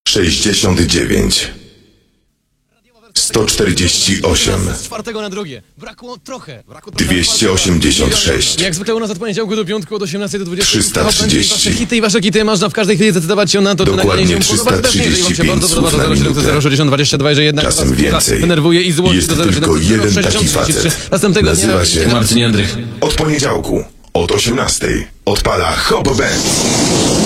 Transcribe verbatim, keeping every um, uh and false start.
sześćdziesiąt dziewięć, sto czterdzieści osiem, Z czwartego na drugie. Brakło trochę. Brakło dwieście osiemdziesiąt sześć, Jak zwykle u nas od poniedziałku do piątku od osiemnastej do dwudziestej. trzysta trzydzieści. Wasze hity i wasze hity można w każdej chwili zdecydować się na to, czy Dokładnie nagranie się podoba. trzysta Jeżeli wam się trzydzieści bardzo pięć podoba, słów to na zero siedem zero minutę. sześćdziesiąt dwadzieścia dwa, jeżeli jednak Czasem was więcej. denerwuje i złości, Jest to zero siedem tylko zero jeden sześćdziesiąt taki facet. trzydzieści trzy. Następnego dnia Nazywa się Marcin Jędrych. Od poniedziałku od osiemnastej odpala Hop Band.